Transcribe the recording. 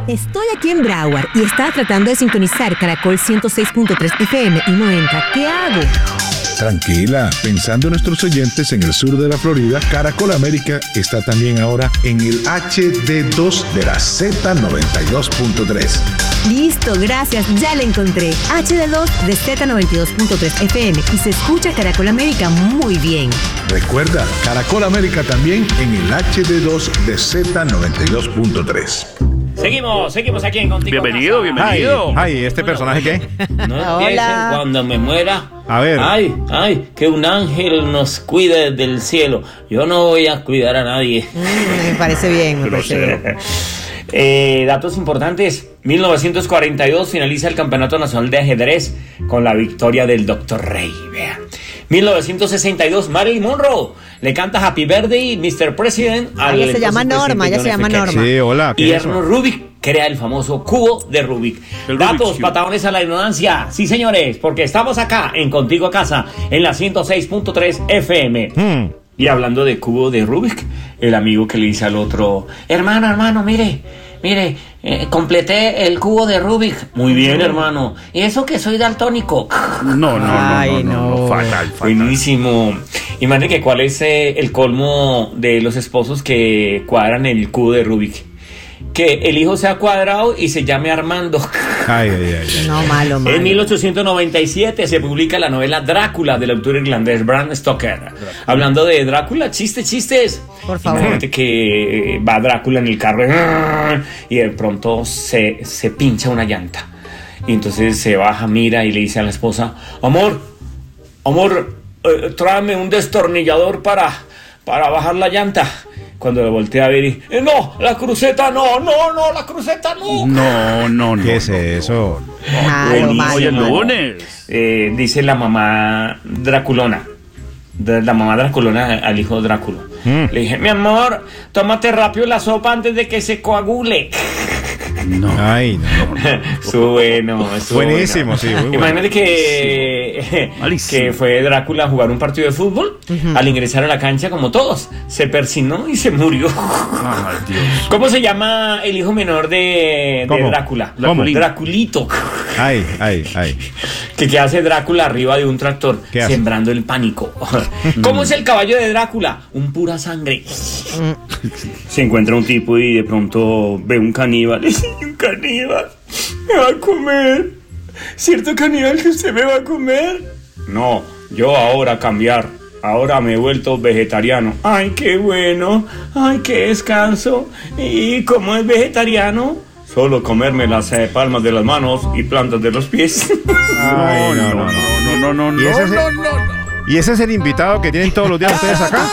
Estoy aquí en Broward y estaba tratando de sintonizar Caracol 106.3 FM y no entra. ¿Qué hago? Tranquila, pensando en nuestros oyentes en el sur de la Florida, Caracol América está también ahora en el HD2 de la Z92.3. Listo, gracias, ya la encontré. HD2 de Z92.3 FM y se escucha Caracol América muy bien. Recuerda, Caracol América también en el HD2 de Z92.3. Seguimos aquí en Contigo. Bienvenido. Ay, ¿este personaje qué? No empiecen cuando me muera. A ver. Ay, que un ángel nos cuide del cielo. Yo no voy a cuidar a nadie. Me parece bien, me parece bien. Datos importantes. 1942 finaliza el Campeonato Nacional de Ajedrez con la victoria del Dr. Rey. Vean. 1962, Marilyn Monroe le canta Happy Birthday, Mr. President. Ella se llama Norma, Sí, hola. Y Erno Rubik crea el famoso cubo de Rubik. Datos, patadones a la ignorancia. Sí, señores, porque estamos acá en Contigo a Casa, en la 106.3 FM. Y hablando de cubo de Rubik, el amigo que le dice al otro, hermano, mire, completé el cubo de Rubik. Muy bien, hermano. ¿Y eso que soy daltónico? No, fatal. Buenísimo. Imagínate cuál es el colmo de los esposos que cuadran el cubo de Rubik. Que el hijo sea cuadrado y se llame Armando. Ay. No, malo. En 1897 se publica la novela Drácula del autor irlandés Bram Stoker. Hablando de Drácula, chistes. Por favor. Imagínate que va Drácula en el carro y de pronto se pincha una llanta. Y entonces se baja, mira y le dice a la esposa, amor, tráeme un destornillador para bajar la llanta. Cuando lo voltea a ver y... ¡No! ¡La cruceta no! ¡La cruceta no! No. ¿Qué es eso? Hoy el lunes. Dice la mamá Draculona. La mamá Draculona al hijo Drácula. Le dije, mi amor, tómate rápido la sopa antes de que se coagule. No. Ay, no. Estuvo bueno. Buenísimo, sí, muy bueno. Imagínate que fue Drácula a jugar un partido de fútbol. Al ingresar a la cancha, como todos, se persinó y se murió. Ay, Dios. ¿Cómo se llama el hijo menor de Drácula? ¿Cómo? Draculito. Ay. ¿Qué hace Drácula arriba de un tractor? ¿Qué hace? Sembrando el pánico. ¿Cómo es el caballo de Drácula? Un pura sangre. Se encuentra un tipo y de pronto ve un caníbal. Un caníbal me va a comer. ¿Cierto, caníbal, que usted me va a comer? No, yo ahora cambiar. Ahora me he vuelto vegetariano. Ay, qué bueno. Ay, qué descanso. ¿Y cómo es vegetariano? Solo comerme las palmas de las manos y plantas de los pies. Ay, no. ¿Y ese es el invitado que tienen todos los días ustedes acá?